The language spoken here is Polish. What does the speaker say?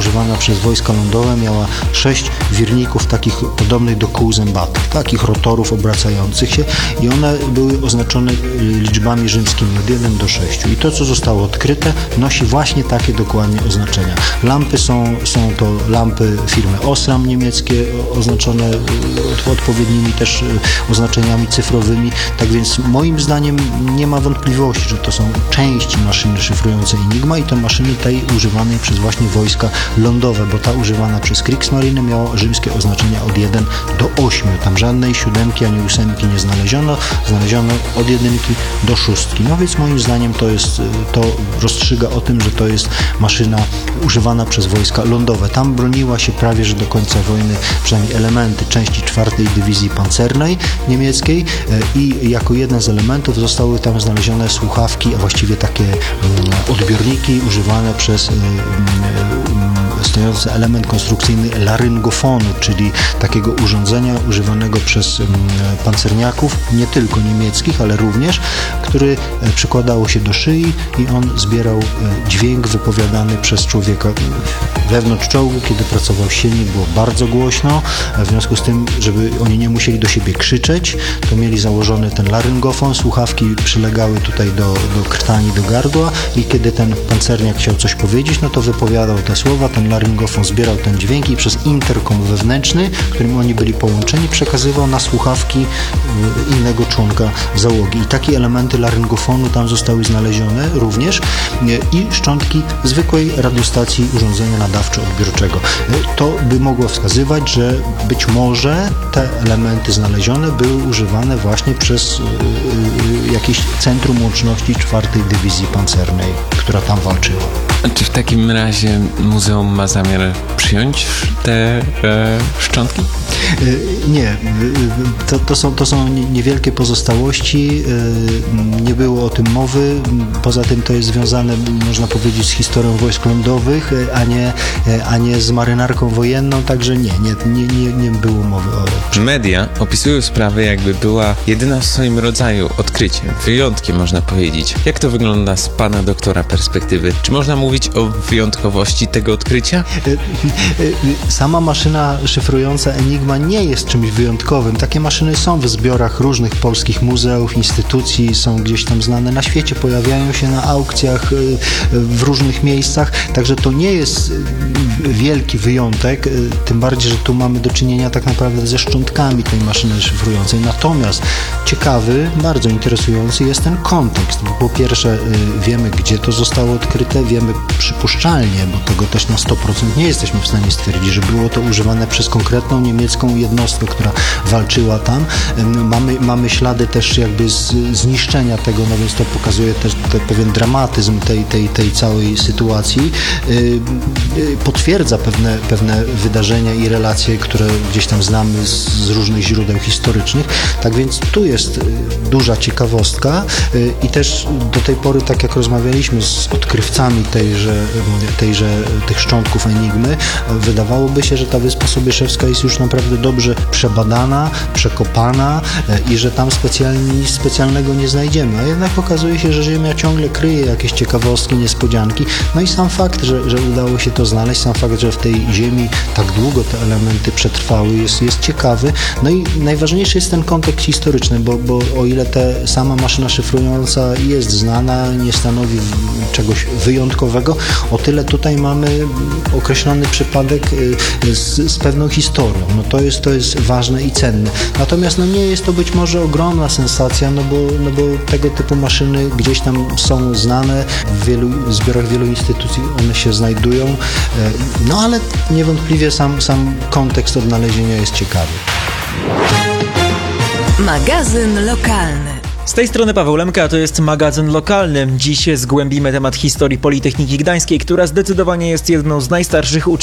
używana przez wojska lądowe, miała 6 wirników takich podobnych do kół zębatych, takich rotorów obracających się i one były oznaczone liczbami rzymskimi od 1 do 6. I to, co zostało odkryte, nosi właśnie takie dokładnie oznaczenia. Lampy są to lampy firmy Osram niemieckie, oznaczone odpowiednimi też oznaczeniami cyfrowymi. Tak więc moim zdaniem nie ma wątpliwości, że to są części maszyny szyfrującej Enigma i to maszyny tej używanej przez właśnie wojska lądowe, bo ta używana przez Kriegsmarine miała rzymskie oznaczenia od 1 do 8. Tam żadnej 7 ani 8 nie znaleziono. Znaleziono od 1 do 6. No więc moim zdaniem to rozstrzyga o tym, że to jest maszyna używana przez wojska lądowe. Tam broniła się prawie że do końca wojny przynajmniej elementy części 4. Dywizji Pancernej niemieckiej i jako jeden z elementów zostały tam znalezione słuchawki, a właściwie takie odbiorniki używane przez stojący element konstrukcyjny laryngofonu, czyli takiego urządzenia używanego przez pancerniaków, nie tylko niemieckich, ale również, który przykładało się do szyi i on zbierał dźwięk wypowiadany przez człowieka wewnątrz czołgu, kiedy pracował silnik, było bardzo głośno, w związku z tym, żeby oni nie musieli do siebie krzyczeć, to mieli założony ten laryngofon, słuchawki przylegały tutaj do krtani, do gardła i kiedy ten pancerniak chciał coś powiedzieć, no to wypowiadał te słowa, ten laryngofon zbierał ten dźwięk i przez interkom wewnętrzny, którym oni byli połączeni, przekazywał na słuchawki innego członka załogi. I takie elementy laryngofonu tam zostały znalezione również i szczątki zwykłej radiostacji urządzenia nadawczo-odbiorczego. To by mogło wskazywać, że być może te elementy znalezione były używane właśnie przez jakieś centrum łączności 4. Dywizji Pancernej, która tam walczyła. A czy w takim razie muzeum ma zamiar przyjąć te szczątki? Nie. To są niewielkie pozostałości. Nie było o tym mowy. Poza tym to jest związane, można powiedzieć, z historią wojsk lądowych, a nie z marynarką wojenną, także nie było mowy o... Media opisują sprawę, jakby była jedyna w swoim rodzaju odkryciem, wyjątkiem można powiedzieć. Jak to wygląda z pana doktora perspektywy? Czy można mówić o wyjątkowości tego odkrycia? Sama maszyna szyfrująca Enigma nie jest czymś wyjątkowym. Takie maszyny są w zbiorach różnych polskich muzeów, instytucji, są gdzieś tam znane na świecie, pojawiają się na aukcjach w różnych miejscach, także to nie jest wielki wyjątek, tym bardziej, że tu mamy do czynienia tak naprawdę ze szczątkami tej maszyny szyfrującej. Natomiast ciekawy, bardzo interesujący jest ten kontekst, bo po pierwsze wiemy, gdzie to zostało odkryte, wiemy przypuszczalnie, bo tego też na 100% nie jesteśmy w stanie stwierdzić, że było to używane przez konkretną niemiecką jednostkę, która walczyła tam. Mamy ślady też jakby zniszczenia tego, no więc to pokazuje też pewien dramatyzm tej całej sytuacji. Potwierdza pewne wydarzenia i relacje, które gdzieś tam znamy z różnych źródeł historycznych. Tak więc tu jest duża ciekawostka i też do tej pory, tak jak rozmawialiśmy z odkrywcami tych szczątków Enigmy, wydawałoby się, że ta Wyspa Sobieszewska jest już naprawdę dobrze przebadana, przekopana i że tam nic specjalnego nie znajdziemy. A jednak okazuje się, że Ziemia ciągle kryje jakieś ciekawostki, niespodzianki. No i sam fakt, że udało się to znaleźć, sam fakt, że w tej Ziemi tak długo te elementy przetrwały, jest ciekawy. No i najważniejszy jest ten kontekst historyczny, bo o ile sama maszyna szyfrująca jest znana, nie stanowi czegoś wyjątkowego, o tyle tutaj mamy określony przypadek z pewną historią. No to jest ważne i cenne. Natomiast nie jest to być może ogromna sensacja, no bo tego typu maszyny gdzieś tam są znane, w zbiorach wielu instytucji one się znajdują, no ale niewątpliwie sam kontekst odnalezienia jest ciekawy. Magazyn lokalny. Z tej strony Paweł Lemka, to jest magazyn lokalny. Dziś zgłębimy temat historii Politechniki Gdańskiej, która zdecydowanie jest jedną z najstarszych uczelni